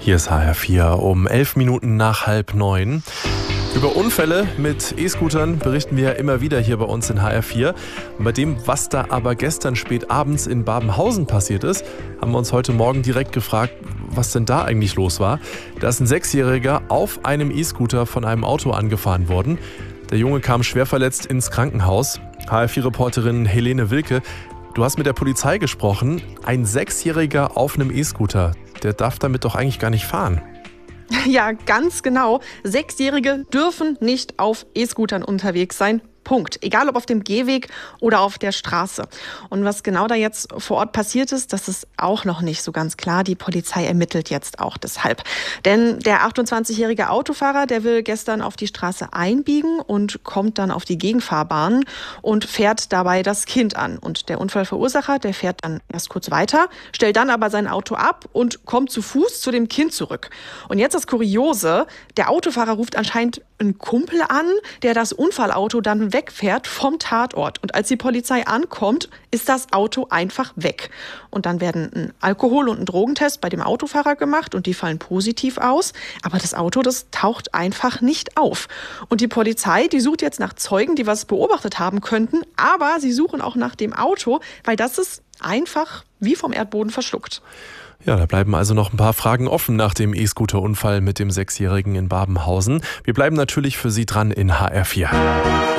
Hier ist HR4 um 11 Minuten nach 8:30. Über Unfälle mit E-Scootern berichten wir ja immer wieder hier bei uns in HR4. Und bei dem, was da aber gestern spät abends in Babenhausen passiert ist, haben wir uns heute Morgen direkt gefragt, was denn da eigentlich los war. Da ist ein 6-Jähriger auf einem E-Scooter von einem Auto angefahren worden. Der Junge kam schwer verletzt ins Krankenhaus. HR4-Reporterin Helene Wilke, du hast mit der Polizei gesprochen. Ein 6-Jähriger auf einem E-Scooter, der darf damit doch eigentlich gar nicht fahren. Ja, ganz genau. 6-Jährige dürfen nicht auf E-Scootern unterwegs sein. Punkt. Egal ob auf dem Gehweg oder auf der Straße. Und was genau da jetzt vor Ort passiert ist, das ist auch noch nicht so ganz klar. Die Polizei ermittelt jetzt auch deshalb. Denn der 28-jährige Autofahrer, der will gestern auf die Straße einbiegen und kommt dann auf die Gegenfahrbahn und fährt dabei das Kind an. Und der Unfallverursacher, der fährt dann erst kurz weiter, stellt dann aber sein Auto ab und kommt zu Fuß zu dem Kind zurück. Und jetzt das Kuriose, der Autofahrer ruft anscheinend einen Kumpel an, der das Unfallauto dann wegfährt vom Tatort. Und als die Polizei ankommt, ist das Auto einfach weg. Und dann werden ein Alkohol- und ein Drogentest bei dem Autofahrer gemacht und die fallen positiv aus. Aber das Auto, das taucht einfach nicht auf. Und die Polizei, die sucht jetzt nach Zeugen, die was beobachtet haben könnten. Aber sie suchen auch nach dem Auto, weil das ist einfach wie vom Erdboden verschluckt. Ja, da bleiben also noch ein paar Fragen offen nach dem E-Scooter-Unfall mit dem 6-Jährigen in Babenhausen. Wir bleiben natürlich für Sie dran in HR4.